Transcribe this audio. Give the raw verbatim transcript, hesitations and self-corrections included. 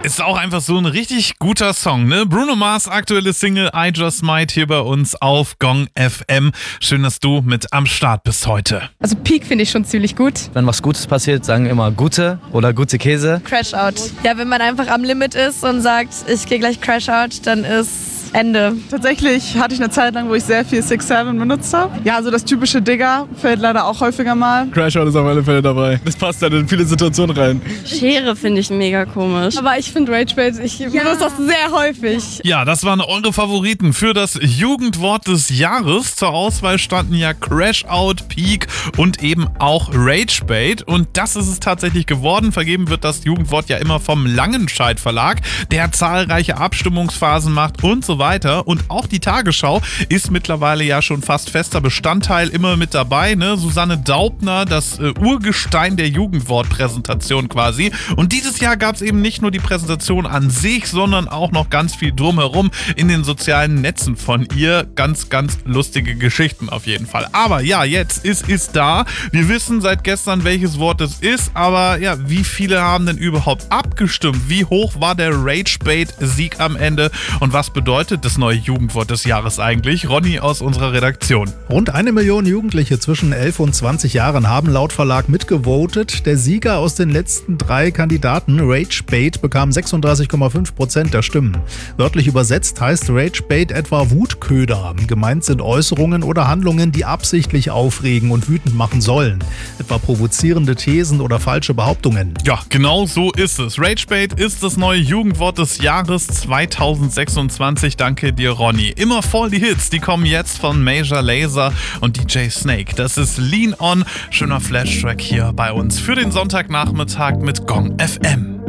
Ist auch einfach so ein richtig guter Song, ne? Bruno Mars, aktuelle Single I Just Might hier bei uns auf Gong F M. Schön, dass du mit am Start bist heute. Also Peak finde ich schon ziemlich gut. Wenn was Gutes passiert, sagen immer gute oder gute Käse. Crash Out. Ja, wenn man einfach am Limit ist und sagt, ich gehe gleich Crash Out, dann ist Ende. Tatsächlich hatte ich eine Zeit lang, wo ich sehr viel six seven benutzt habe. Ja, also das typische Digger fällt leider auch häufiger mal. Crash Out ist auf alle Fälle dabei. Das passt halt in viele Situationen rein. Schere finde ich mega komisch. Aber ich finde Rage Bait, ich ja. benutze das sehr häufig. Ja, das waren eure Favoriten für das Jugendwort des Jahres. Zur Auswahl standen ja Crash Out, Peak und eben auch Rage Bait. Und das ist es tatsächlich geworden. Vergeben wird das Jugendwort ja immer vom Langenscheidt Verlag, der zahlreiche Abstimmungsphasen macht und so weiter. Und auch die Tagesschau ist mittlerweile ja schon fast fester Bestandteil immer mit dabei. Ne? Susanne Daubner, das äh, Urgestein der Jugendwortpräsentation quasi. Und dieses Jahr gab es eben nicht nur die Präsentation an sich, sondern auch noch ganz viel drumherum in den sozialen Netzen von ihr. Ganz, ganz lustige Geschichten auf jeden Fall. Aber ja, jetzt ist es da. Wir wissen seit gestern, welches Wort es ist. Aber ja, wie viele haben denn überhaupt abgestimmt? Wie hoch war der Rage-Bait-Sieg am Ende? Und was bedeutet das neue Jugendwort des Jahres eigentlich? Ronny aus unserer Redaktion. Rund eine Million Jugendliche zwischen elf und zwanzig Jahren haben laut Verlag mitgevotet. Der Sieger aus den letzten drei Kandidaten, Rage Bait, bekam sechsunddreißig Komma fünf Prozent der Stimmen. Wörtlich übersetzt heißt Rage Bait etwa Wutköder. Gemeint sind Äußerungen oder Handlungen, die absichtlich aufregen und wütend machen sollen. Etwa provozierende Thesen oder falsche Behauptungen. Ja, genau so ist es. Rage Bait ist das neue Jugendwort des Jahres zweitausendsechsundzwanzig. Danke dir, Ronny. Immer voll die Hits, die kommen jetzt von Major Lazer und D J Snake. Das ist Lean On. Schöner Flash-Track hier bei uns für den Sonntagnachmittag mit Gong F M.